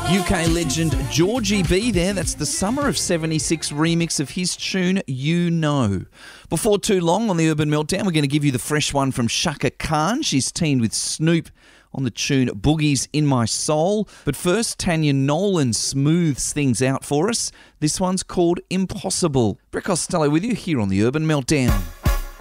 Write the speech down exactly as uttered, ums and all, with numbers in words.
U K legend Georgie B there. That's the Summer of seventy-six remix of his tune, You Know. Before too long on the Urban Meltdown, we're going to give you the fresh one from Chaka Khan. She's teamed with Snoop on the tune Boogie's in My Soul. But first, Tanya Nolan smooths things out for us. This one's called Impossible. Brett Costello with you here on the Urban Meltdown.